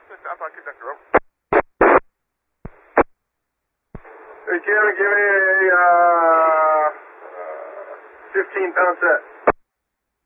Southbound, keep that rope. Hey, Cameron, give me a 15-pound set.